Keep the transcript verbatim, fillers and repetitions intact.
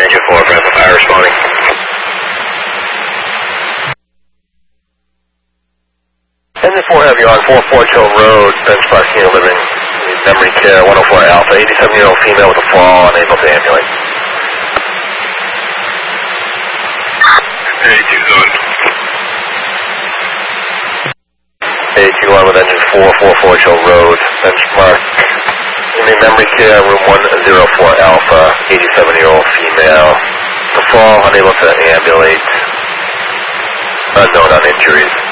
Engine four, Bravo Fire responding. Engine four have you on four Forge Hill Road, benchmark unit living memory care, one oh four Alpha, eighty-seven-year-old female with a fall, unable to ambulate. eighty-two zone. eighty-two on with engine four, four Forge Hill Road, benchmark unit memory care, room one oh four Alpha, eighty-seven-year-old female, the fall, unable to ambulate, unknown on injuries.